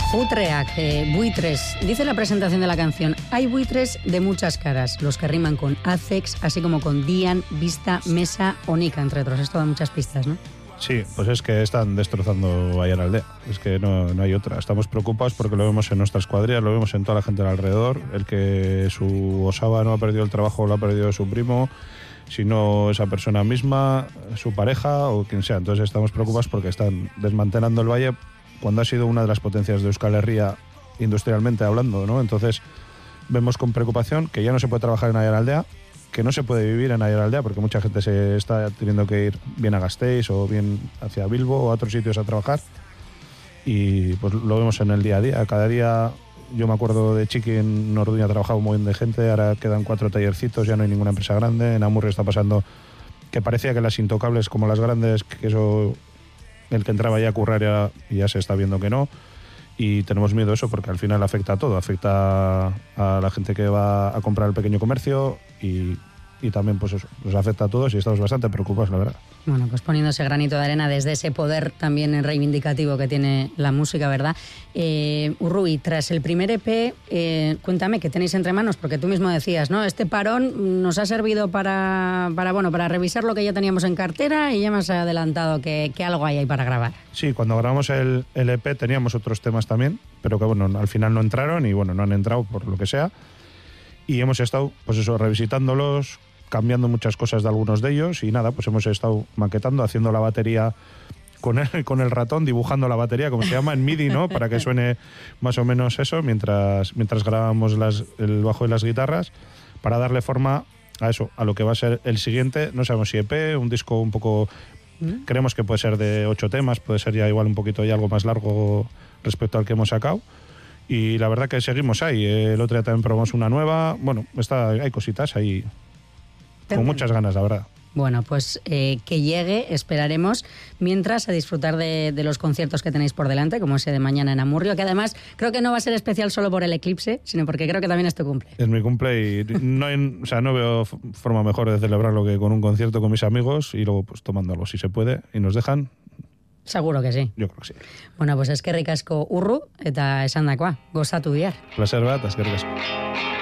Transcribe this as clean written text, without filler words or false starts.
Utreak, buitres. Dice la presentación de la canción, hay buitres de muchas caras, los que riman con Acex, así como con Dian, Vista, Mesa o Nica, entre otros. Esto da muchas pistas, ¿no? Sí, pues es que están destrozando Aiaraldea. Es que no hay otra. Estamos preocupados porque lo vemos en nuestras cuadrillas, lo vemos en toda la gente alrededor. El que su Osaba no ha perdido el trabajo, lo ha perdido su primo, sino esa persona misma, su pareja o quien sea. Entonces estamos preocupados porque están desmantelando el valle cuando ha sido una de las potencias de Euskal Herria industrialmente hablando, ¿no? Entonces vemos con preocupación que ya no se puede trabajar en Aiaraldea, que no se puede vivir en Aiaraldea porque mucha gente se está teniendo que ir bien a Gasteiz o bien hacia Bilbo o a otros sitios a trabajar, y pues lo vemos en el día a día. Cada día, yo me acuerdo de Chiqui, en Orduña ha trabajado un montón de gente, ahora quedan 4 tallercitos, ya no hay ninguna empresa grande. En Amurrio está pasando que parecía que las intocables como las grandes, que eso, el que entraba ya a currar ya se está viendo que no, y tenemos miedo de eso porque al final afecta a todo, afecta a la gente que va a comprar el pequeño comercio y también pues eso, nos afecta a todos y estamos bastante preocupados, la verdad. Bueno, pues poniéndose granito de arena desde ese poder también reivindicativo que tiene la música, ¿verdad? Urruy, tras el primer EP, cuéntame qué tenéis entre manos, porque tú mismo decías, ¿no? Este parón nos ha servido para revisar lo que ya teníamos en cartera y ya me has adelantado que algo hay ahí para grabar. Sí, cuando grabamos el EP teníamos otros temas también, pero que bueno, al final no entraron y bueno, no han entrado por lo que sea. Y hemos estado, pues eso, revisitándolos, cambiando muchas cosas de algunos de ellos y nada, pues hemos estado maquetando, haciendo la batería con el ratón, dibujando la batería, como se llama, en MIDI, ¿no? Para que suene más o menos eso, mientras grabamos el bajo y las guitarras, para darle forma a eso, a lo que va a ser el siguiente. No sabemos si EP, un disco un poco, creemos que puede ser de 8 temas, puede ser ya igual un poquito ya algo más largo respecto al que hemos sacado. Y la verdad que seguimos ahí. El otro día también probamos una nueva. Bueno, hay cositas ahí con muchas ganas, la verdad. Bueno, pues que llegue, esperaremos, mientras a disfrutar de los conciertos que tenéis por delante, como ese de mañana en Amurrio, que además creo que no va a ser especial solo por el eclipse, sino porque creo que también es tu cumple. Es mi cumple y no veo forma mejor de celebrarlo que con un concierto con mis amigos y luego pues tomando algo si se puede y nos dejan. Seguro que sí. Yo creo que sí. Bueno, pues eskerrik asko Urru eta esandakoa, gozatu bihar. Placer bat, eskerrik asko.